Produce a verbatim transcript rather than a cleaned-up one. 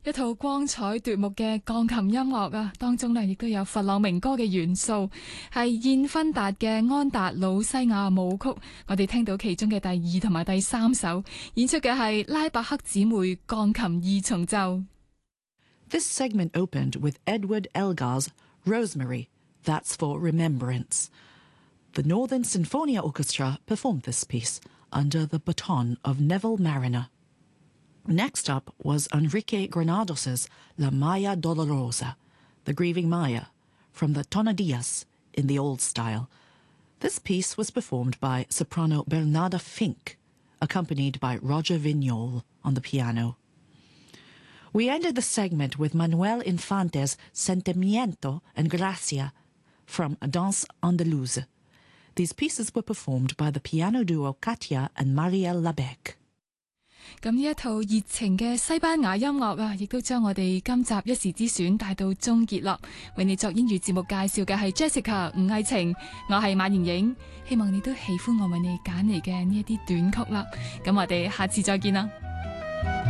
一套光彩奪目嘅鋼琴音樂啊，當中呢亦都有佛朗明哥嘅元素，係燕芬達嘅安達魯西亞舞曲。我哋聽到其中嘅第二同埋第三首，演出嘅係拉伯克姊妹鋼琴二重奏。 This segment opened with Edward Elgar's Rosemary, That's for Remembrance. The Northern Sinfonia Orchestra performed this piece under the baton of Neville Mariner. Next up was Enrique Granados' La Maya Dolorosa, The Grieving Maya, from the Tonadillas in the old style. This piece was performed by soprano Bernarda Fink, accompanied by Roger Vignol on the piano. We ended the segment with Manuel Infante's Sentimiento and Gracia from Danse Andalouse. These pieces were performed by the piano duo Katia and Marielle Labec. 咁呢一套熱情嘅西班牙音樂啊，亦都將我哋今集一時之選帶到終結啦。為你作英語節目介紹嘅係 Jessica 吳藝晴，我係馬妍影，希望你都喜歡我為你揀嚟嘅呢一啲短曲啦。咁我哋下次再見啦。